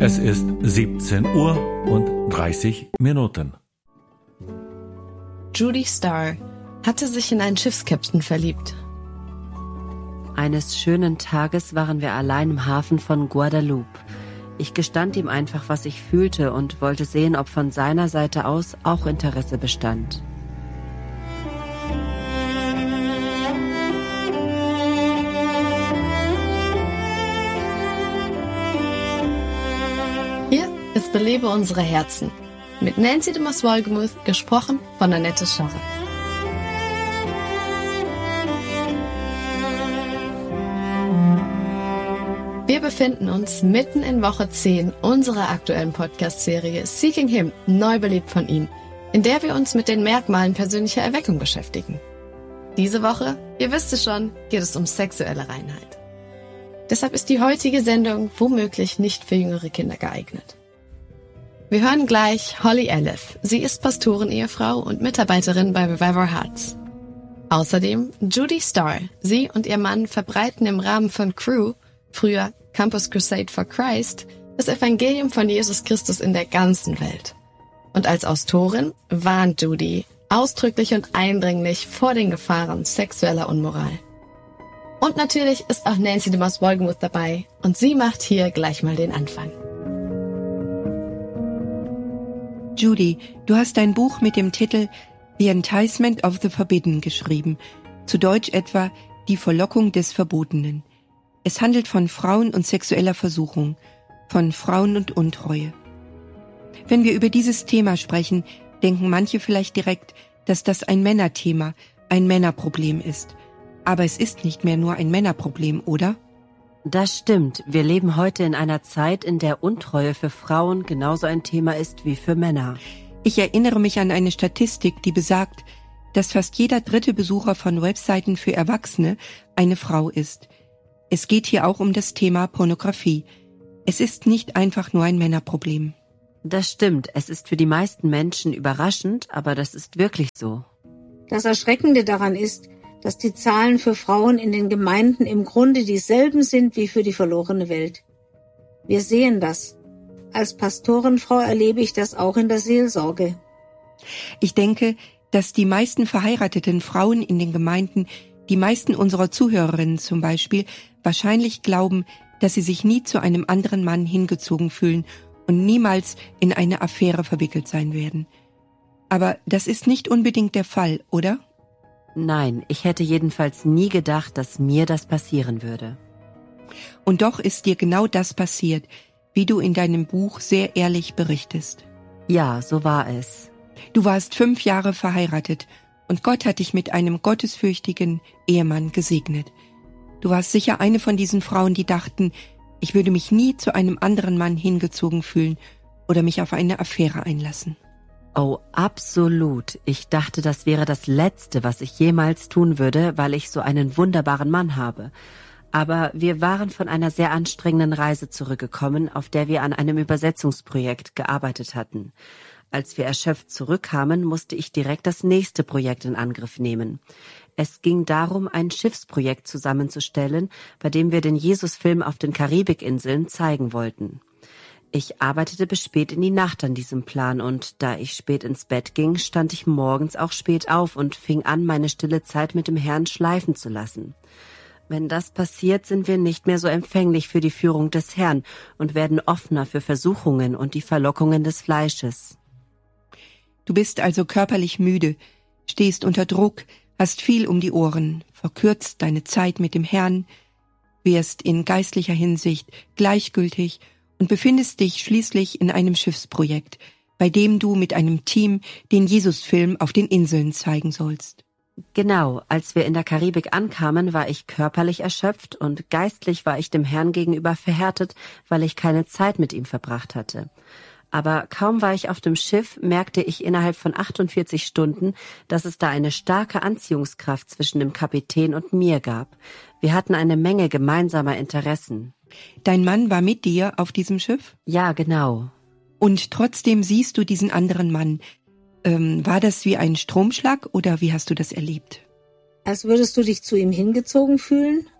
Es ist 17 Uhr und 30 Minuten. Judy Starr hatte sich in einen Schiffskapitän verliebt. Eines schönen Tages waren wir allein im Hafen von Guadeloupe. Ich gestand ihm einfach, was ich fühlte und wollte sehen, ob von seiner Seite aus auch Interesse bestand. Hier ist Belebe unsere Herzen. Mit Nancy de Mos-Wolgemuth, gesprochen von Annette Scharre. Wir befinden uns mitten in Woche 10 unserer aktuellen Podcast-Serie Seeking Him, neu belebt von ihm, in der wir uns mit den Merkmalen persönlicher Erweckung beschäftigen. Diese Woche, ihr wisst es schon, geht es um sexuelle Reinheit. Deshalb ist die heutige Sendung womöglich nicht für jüngere Kinder geeignet. Wir hören gleich Holly Elif. Sie ist Pastoren-Ehefrau und Mitarbeiterin bei Revival Hearts. Außerdem Judy Starr. Sie und ihr Mann verbreiten im Rahmen von Cru, früher Campus Crusade for Christ, das Evangelium von Jesus Christus in der ganzen Welt. Und als Autorin warnt Judy ausdrücklich und eindringlich vor den Gefahren sexueller Unmoral. Und natürlich ist auch Nancy de Mos-Wolgemuth dabei und sie macht hier gleich mal den Anfang. Judy, du hast ein Buch mit dem Titel The Enticement of the Forbidden geschrieben, zu Deutsch etwa Die Verlockung des Verbotenen. Es handelt von Frauen und sexueller Versuchung, von Frauen und Untreue. Wenn wir über dieses Thema sprechen, denken manche vielleicht direkt, dass das ein Männerthema, ein Männerproblem ist. Aber es ist nicht mehr nur ein Männerproblem, oder? Das stimmt. Wir leben heute in einer Zeit, in der Untreue für Frauen genauso ein Thema ist wie für Männer. Ich erinnere mich an eine Statistik, die besagt, dass fast jeder dritte Besucher von Webseiten für Erwachsene eine Frau ist. Es geht hier auch um das Thema Pornografie. Es ist nicht einfach nur ein Männerproblem. Das stimmt. Es ist für die meisten Menschen überraschend, aber das ist wirklich so. Das Erschreckende daran ist, dass die Zahlen für Frauen in den Gemeinden im Grunde dieselben sind wie für die verlorene Welt. Wir sehen das. Als Pastorenfrau erlebe ich das auch in der Seelsorge. Ich denke, dass die meisten verheirateten Frauen in den Gemeinden, die meisten unserer Zuhörerinnen zum Beispiel, wahrscheinlich glauben, dass sie sich nie zu einem anderen Mann hingezogen fühlen und niemals in eine Affäre verwickelt sein werden. Aber das ist nicht unbedingt der Fall, oder? Nein, ich hätte jedenfalls nie gedacht, dass mir das passieren würde. Und doch ist dir genau das passiert, wie du in deinem Buch sehr ehrlich berichtest. Ja, so war es. Du warst 5 Jahre verheiratet und Gott hat dich mit einem gottesfürchtigen Ehemann gesegnet. Du warst sicher eine von diesen Frauen, die dachten, ich würde mich nie zu einem anderen Mann hingezogen fühlen oder mich auf eine Affäre einlassen. Oh, absolut. Ich dachte, das wäre das Letzte, was ich jemals tun würde, weil ich so einen wunderbaren Mann habe. Aber wir waren von einer sehr anstrengenden Reise zurückgekommen, auf der wir an einem Übersetzungsprojekt gearbeitet hatten. Als wir erschöpft zurückkamen, musste ich direkt das nächste Projekt in Angriff nehmen. Es ging darum, ein Schiffsprojekt zusammenzustellen, bei dem wir den Jesus-Film auf den Karibikinseln zeigen wollten. Ich arbeitete bis spät in die Nacht an diesem Plan und da ich spät ins Bett ging, stand ich morgens auch spät auf und fing an, meine stille Zeit mit dem Herrn schleifen zu lassen. Wenn das passiert, sind wir nicht mehr so empfänglich für die Führung des Herrn und werden offener für Versuchungen und die Verlockungen des Fleisches. Du bist also körperlich müde, stehst unter Druck, hast viel um die Ohren, verkürzt deine Zeit mit dem Herrn, wirst in geistlicher Hinsicht gleichgültig und befindest dich schließlich in einem Schiffsprojekt, bei dem du mit einem Team den Jesus-Film auf den Inseln zeigen sollst. Genau, als wir in der Karibik ankamen, war ich körperlich erschöpft und geistlich war ich dem Herrn gegenüber verhärtet, weil ich keine Zeit mit ihm verbracht hatte. Aber kaum war ich auf dem Schiff, merkte ich innerhalb von 48 Stunden, dass es da eine starke Anziehungskraft zwischen dem Kapitän und mir gab. Wir hatten eine Menge gemeinsamer Interessen. Dein Mann war mit dir auf diesem Schiff? Ja, genau. Und trotzdem siehst du diesen anderen Mann. War das wie ein Stromschlag oder wie hast du das erlebt? Als würdest du dich zu ihm hingezogen fühlen?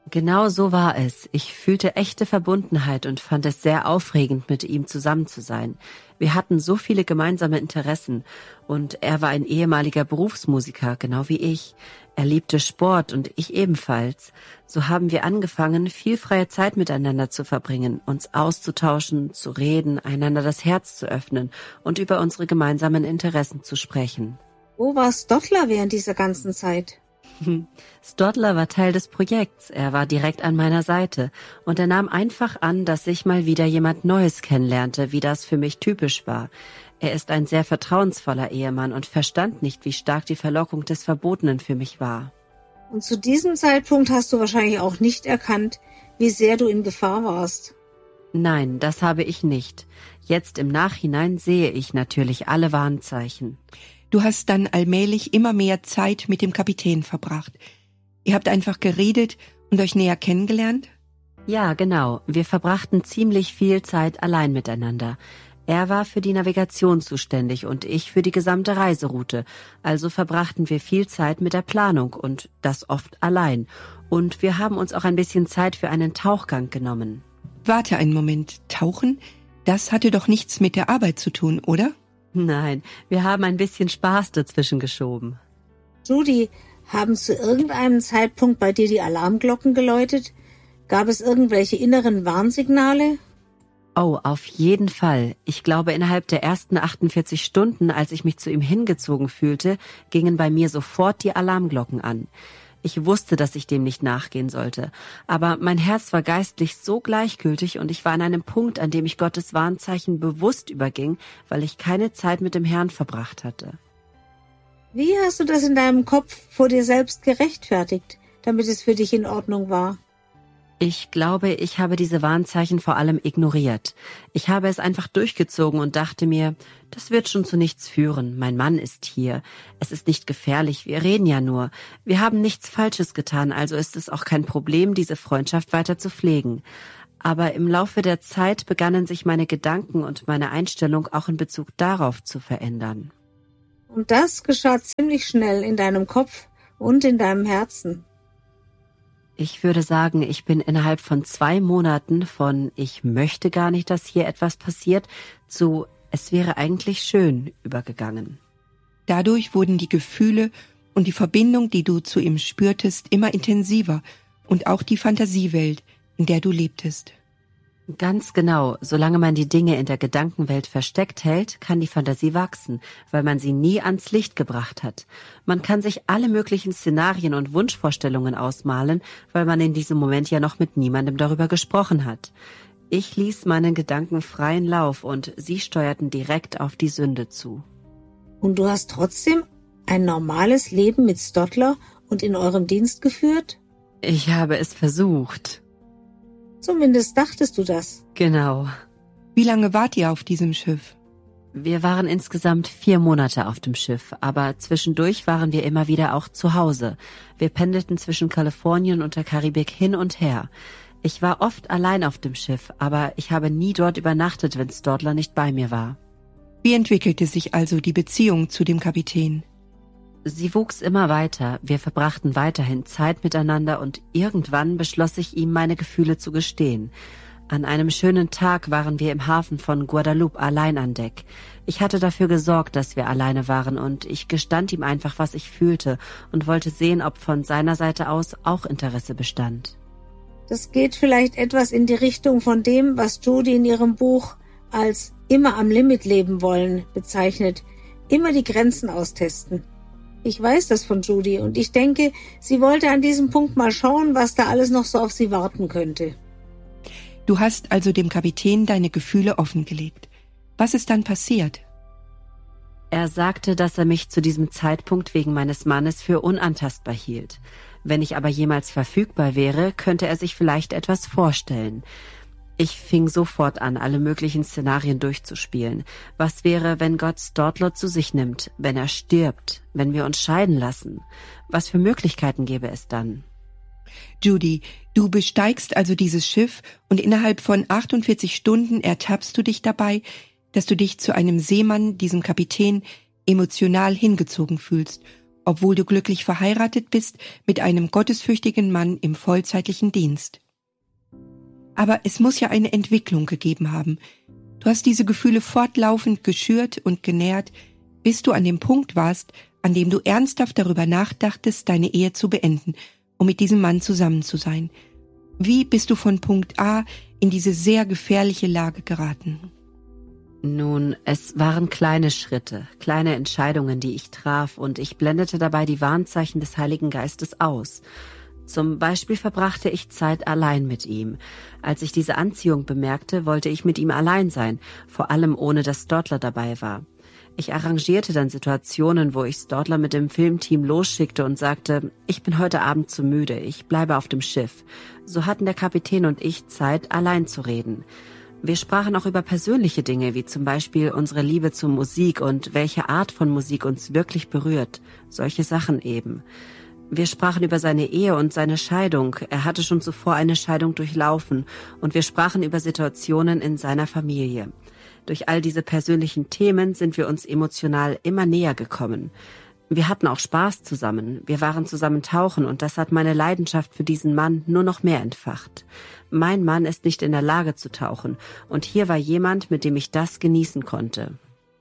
Genau so war es. Ich fühlte echte Verbundenheit und fand es sehr aufregend, mit ihm zusammen zu sein. Wir hatten so viele gemeinsame Interessen und er war ein ehemaliger Berufsmusiker, genau wie ich. Er liebte Sport und ich ebenfalls. So haben wir angefangen, viel freie Zeit miteinander zu verbringen, uns auszutauschen, zu reden, einander das Herz zu öffnen und über unsere gemeinsamen Interessen zu sprechen. Wo war Stottler während dieser ganzen Zeit? Stottler war Teil des Projekts, er war direkt an meiner Seite und er nahm einfach an, dass ich mal wieder jemand Neues kennenlernte, wie das für mich typisch war. Er ist ein sehr vertrauensvoller Ehemann und verstand nicht, wie stark die Verlockung des Verbotenen für mich war. Und zu diesem Zeitpunkt hast du wahrscheinlich auch nicht erkannt, wie sehr du in Gefahr warst. Nein, das habe ich nicht. Jetzt im Nachhinein sehe ich natürlich alle Warnzeichen. Du hast dann allmählich immer mehr Zeit mit dem Kapitän verbracht. Ihr habt einfach geredet und euch näher kennengelernt? Ja, genau. Wir verbrachten ziemlich viel Zeit allein miteinander. Er war für die Navigation zuständig und ich für die gesamte Reiseroute. Also verbrachten wir viel Zeit mit der Planung und das oft allein. Und wir haben uns auch ein bisschen Zeit für einen Tauchgang genommen. Warte einen Moment. Tauchen? Das hatte doch nichts mit der Arbeit zu tun, oder? Nein, wir haben ein bisschen Spaß dazwischen geschoben. Judy, haben zu irgendeinem Zeitpunkt bei dir die Alarmglocken geläutet? Gab es irgendwelche inneren Warnsignale? Oh, auf jeden Fall. Ich glaube, innerhalb der ersten 48 Stunden, als ich mich zu ihm hingezogen fühlte, gingen bei mir sofort die Alarmglocken an. Ich wusste, dass ich dem nicht nachgehen sollte, aber mein Herz war geistlich so gleichgültig und ich war an einem Punkt, an dem ich Gottes Warnzeichen bewusst überging, weil ich keine Zeit mit dem Herrn verbracht hatte. Wie hast du das in deinem Kopf vor dir selbst gerechtfertigt, damit es für dich in Ordnung war? Ich glaube, ich habe diese Warnzeichen vor allem ignoriert. Ich habe es einfach durchgezogen und dachte mir, das wird schon zu nichts führen. Mein Mann ist hier. Es ist nicht gefährlich. Wir reden ja nur. Wir haben nichts Falsches getan, also ist es auch kein Problem, diese Freundschaft weiter zu pflegen. Aber im Laufe der Zeit begannen sich meine Gedanken und meine Einstellung auch in Bezug darauf zu verändern. Und das geschah ziemlich schnell in deinem Kopf und in deinem Herzen. Ich würde sagen, ich bin innerhalb von 2 Monaten von ich möchte gar nicht, dass hier etwas passiert, zu es wäre eigentlich schön übergegangen. Dadurch wurden die Gefühle und die Verbindung, die du zu ihm spürtest, immer intensiver und auch die Fantasiewelt, in der du lebtest. Ganz genau. Solange man die Dinge in der Gedankenwelt versteckt hält, kann die Fantasie wachsen, weil man sie nie ans Licht gebracht hat. Man kann sich alle möglichen Szenarien und Wunschvorstellungen ausmalen, weil man in diesem Moment ja noch mit niemandem darüber gesprochen hat. Ich ließ meinen Gedanken freien Lauf und sie steuerten direkt auf die Sünde zu. Und du hast trotzdem ein normales Leben mit Stottler und in eurem Dienst geführt? Ich habe es versucht. Zumindest dachtest du das. Genau. Wie lange wart ihr auf diesem Schiff? Wir waren insgesamt 4 Monate auf dem Schiff, aber zwischendurch waren wir immer wieder auch zu Hause. Wir pendelten zwischen Kalifornien und der Karibik hin und her. Ich war oft allein auf dem Schiff, aber ich habe nie dort übernachtet, wenn Stottler nicht bei mir war. Wie entwickelte sich also die Beziehung zu dem Kapitän? Sie wuchs immer weiter, wir verbrachten weiterhin Zeit miteinander und irgendwann beschloss ich ihm, meine Gefühle zu gestehen. An einem schönen Tag waren wir im Hafen von Guadeloupe allein an Deck. Ich hatte dafür gesorgt, dass wir alleine waren und ich gestand ihm einfach, was ich fühlte und wollte sehen, ob von seiner Seite aus auch Interesse bestand. Das geht vielleicht etwas in die Richtung von dem, was Judy in ihrem Buch als immer am Limit leben wollen bezeichnet, immer die Grenzen austesten. Ich weiß das von Judy und ich denke, sie wollte an diesem Punkt mal schauen, was da alles noch so auf sie warten könnte. Du hast also dem Kapitän deine Gefühle offengelegt. Was ist dann passiert? Er sagte, dass er mich zu diesem Zeitpunkt wegen meines Mannes für unantastbar hielt. Wenn ich aber jemals verfügbar wäre, könnte er sich vielleicht etwas vorstellen. Ich fing sofort an, alle möglichen Szenarien durchzuspielen. Was wäre, wenn Gott Stottler zu sich nimmt, wenn er stirbt, wenn wir uns scheiden lassen? Was für Möglichkeiten gäbe es dann? Judy, du besteigst also dieses Schiff und innerhalb von 48 Stunden ertappst du dich dabei, dass du dich zu einem Seemann, diesem Kapitän, emotional hingezogen fühlst obwohl du glücklich verheiratet bist mit einem gottesfürchtigen Mann im vollzeitlichen Dienst. Aber es muss ja eine Entwicklung gegeben haben. Du hast diese Gefühle fortlaufend geschürt und genährt, bis du an dem Punkt warst, an dem du ernsthaft darüber nachdachtest, deine Ehe zu beenden, um mit diesem Mann zusammen zu sein. Wie bist du von Punkt A in diese sehr gefährliche Lage geraten? Nun, es waren kleine Schritte, kleine Entscheidungen, die ich traf, und ich blendete dabei die Warnzeichen des Heiligen Geistes aus. Zum Beispiel verbrachte ich Zeit allein mit ihm. Als ich diese Anziehung bemerkte, wollte ich mit ihm allein sein, vor allem ohne dass Stodler dabei war. Ich arrangierte dann Situationen, wo ich Stodler mit dem Filmteam losschickte und sagte, ich bin heute Abend zu müde, ich bleibe auf dem Schiff. So hatten der Kapitän und ich Zeit, allein zu reden. Wir sprachen auch über persönliche Dinge, wie zum Beispiel unsere Liebe zur Musik und welche Art von Musik uns wirklich berührt. Solche Sachen eben. Wir sprachen über seine Ehe und seine Scheidung. Er hatte schon zuvor eine Scheidung durchlaufen, und wir sprachen über Situationen in seiner Familie. Durch all diese persönlichen Themen sind wir uns emotional immer näher gekommen. Wir hatten auch Spaß zusammen. Wir waren zusammen tauchen, und das hat meine Leidenschaft für diesen Mann nur noch mehr entfacht. Mein Mann ist nicht in der Lage zu tauchen, und hier war jemand, mit dem ich das genießen konnte.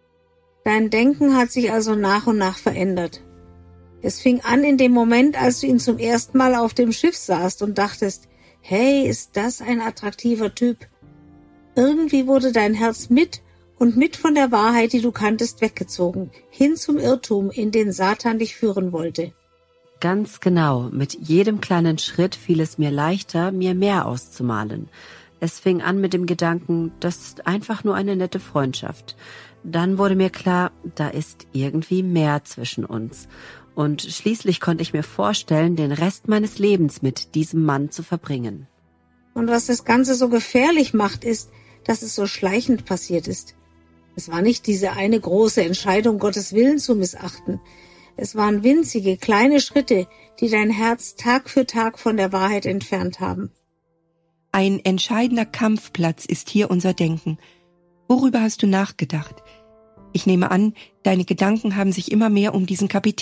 Dein Denken hat sich also nach und nach verändert. Es fing an in dem Moment, als du ihn zum ersten Mal auf dem Schiff sahst und dachtest, hey, ist das ein attraktiver Typ? Irgendwie wurde dein Herz mit von der Wahrheit, die du kanntest, weggezogen, hin zum Irrtum, in den Satan dich führen wollte. Ganz genau, mit jedem kleinen Schritt fiel es mir leichter, mir mehr auszumalen. Es fing an mit dem Gedanken, das ist einfach nur eine nette Freundschaft. Dann wurde mir klar, da ist irgendwie mehr zwischen uns. Und schließlich konnte ich mir vorstellen, den Rest meines Lebens mit diesem Mann zu verbringen. Und was das Ganze so gefährlich macht, ist, dass es so schleichend passiert ist. Es war nicht diese eine große Entscheidung, Gottes Willen zu missachten. Es waren winzige, kleine Schritte, die dein Herz Tag für Tag von der Wahrheit entfernt haben. Ein entscheidender Kampfplatz ist hier unser Denken. Worüber hast du nachgedacht? Ich nehme an, deine Gedanken haben sich immer mehr um diesen Kapitän